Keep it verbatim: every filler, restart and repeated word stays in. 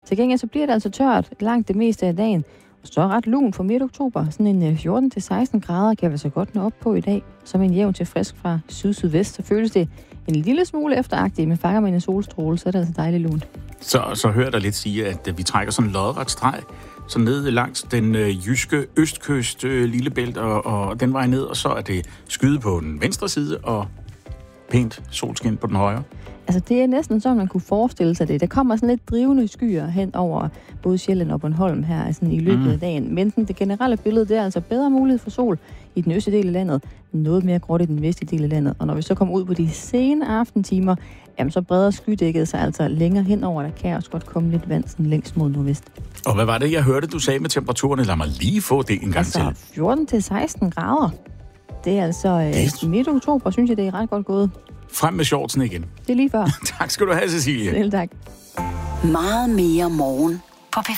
Til gengæld så bliver det altså tørt langt det meste af dagen. Og så er ret lun for midt oktober. Sådan en fjorten til seksten grader kan vi så godt nå op på i dag. Som en jævn til frisk fra syd-sydvest, så føles det en lille smule efteragtigt, men fanger man en solstråle, så er det altså dejligt lunt. Så, så hører der lidt sige, at vi trækker sådan en lodret streg, så ned langs den øh, jyske østkyst, øh, Lillebælt og, og den vej ned, og så er det skyde på den venstre side og pænt solskin på den højre. Altså, det er næsten sådan, man kunne forestille sig det. Der kommer sådan lidt drivende skyer hen over både Sjælland og Bornholm her altså, i løbet mm. af dagen. Men det generelle billede, det er altså bedre mulighed for sol i den østlige del af landet, noget mere gråt i den vestlige del af landet. Og når vi så kommer ud på de sene aftentimer, jamen, så breder skydækket sig altså længere hen over. Der kan også godt komme lidt vand sådan længst mod nordvest. Og hvad var det, jeg hørte, du sagde med temperaturen? Lad mig lige få det en gang altså, til. Altså fjorten til seksten grader. Det er altså øh, midt oktober, synes jeg, det er ret godt gået. Frem med shortsen igen. Det er lige før. Tak skal du have, Cecilie. Selv tak. Meget mere morgen